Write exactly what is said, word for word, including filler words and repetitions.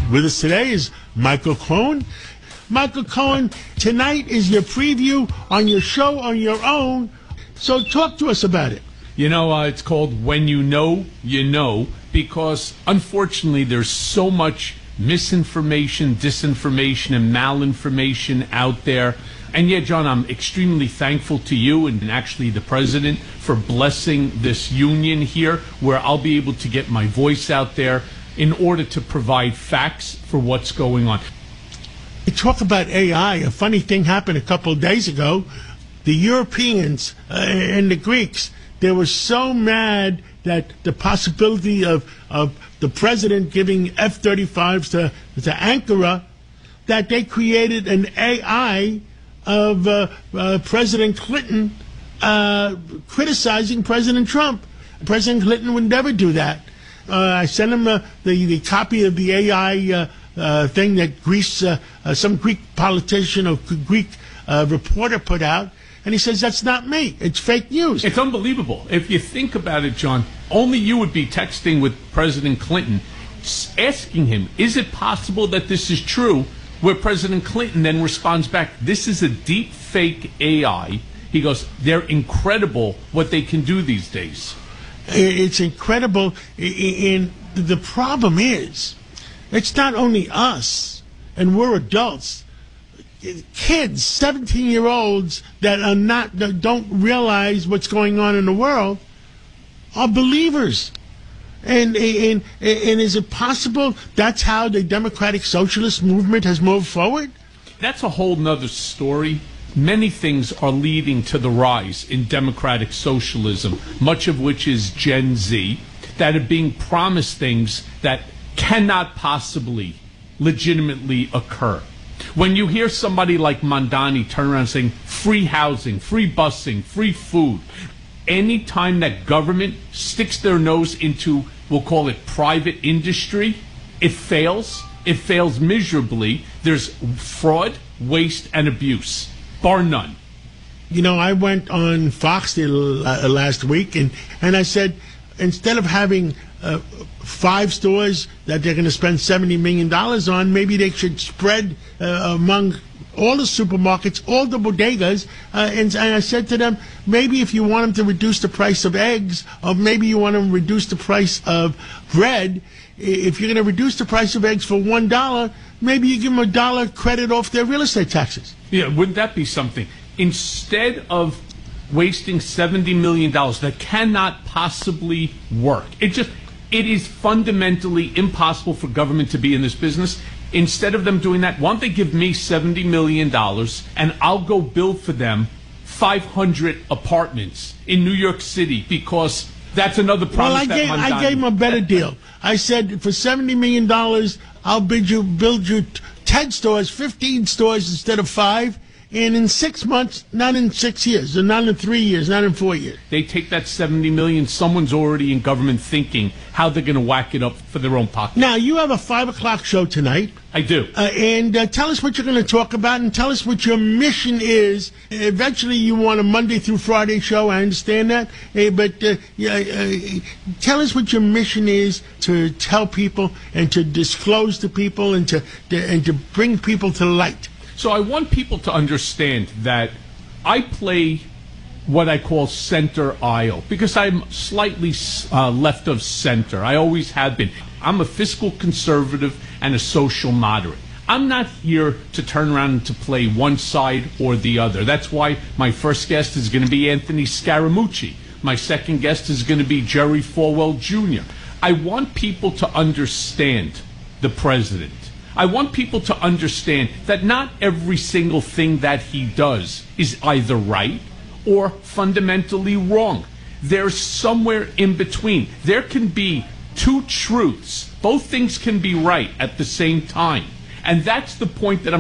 With us today is Michael Cohen. Michael Cohen, tonight is your preview on your show on your own. So talk to us about it. You know, uh, it's called When You Know, You Know, because unfortunately there's so much misinformation, disinformation, and malinformation out there. And yeah, John, I'm extremely thankful to you and actually the president for blessing this union here where I'll be able to get my voice out there in order to provide facts for what's going on. You talk about A I. A funny thing happened a couple of days ago. The Europeans uh, and the Greeks, they were so mad that the possibility of, of the president giving F thirty-fives to, to Ankara, that they created an A I of uh, uh, President Clinton uh, criticizing President Trump. President Clinton would never do that. Uh, I sent him uh, the, the copy of the A I uh, uh, thing that Greece, uh, uh, some Greek politician or Greek uh, reporter put out, and he says, that's not me. It's fake news. It's unbelievable. If you think about it, John, only you would be texting with President Clinton, asking him, is it possible that this is true? Where President Clinton then responds back, this is a deep fake A I. He goes, they're incredible what they can do these days. It's incredible. And the problem is, it's not only us, and we're adults. Kids, seventeen-year-olds that are not, that don't realize what's going on in the world, are believers. And, and, and is it possible that's how the democratic socialist movement has moved forward? That's a whole nother story. Many things are leading to the rise in democratic socialism, much of which is Gen Z, that are being promised things that cannot possibly legitimately occur. When you hear somebody like Mondani turn around saying free housing, free busing, free food, any time that government sticks their nose into, we'll call it private industry, it fails. It fails miserably. There's fraud, waste, and abuse, bar none. You know, I went on Fox the, uh, last week, and, and I said, instead of having uh, five stores that they're going to spend seventy million dollars on, maybe they should spread uh, among all the supermarkets, all the bodegas, uh, and, and I said to them, maybe if you want them to reduce the price of eggs, or maybe you want them to reduce the price of bread, if you're going to reduce the price of eggs for one dollar, maybe you give them a dollar credit off their real estate taxes. Yeah, wouldn't that be something? Instead of wasting seventy million dollars that cannot possibly work, it just, it is fundamentally impossible for government to be in this business. Instead of them doing that, why don't they give me seventy million dollars and I'll go build for them five hundred apartments in New York City, because that's another promise. Well, I gave, that I gave them a better deal. I said, for seventy million dollars, I'll bid you, build you ten stores, fifteen stores instead of five, and in six months, not in six years, and not in three years, not in four years. They take that seventy million dollars, someone's already in government thinking how they're going to whack it up for their own pocket. Now, you have a five o'clock show tonight. I do. Uh, and uh, tell us what you're going to talk about, and tell us what your mission is. Eventually, you want a Monday through Friday show. I understand that. Uh, but uh, yeah, uh, tell us what your mission is to tell people and to disclose to people and to, to and to bring people to light. So I want people to understand that I play what I call center aisle because I'm slightly uh, left of center. I always have been. I'm a fiscal conservative and a social moderate. I'm not here to turn around and to play one side or the other. That's why my first guest is going to be Anthony Scaramucci. My second guest is going to be Jerry Falwell Junior I want people to understand the president. I want people to understand that not every single thing that he does is either right or fundamentally wrong. There's somewhere in between. There can be two truths. Both things can be right at the same time. And that's the point that I'm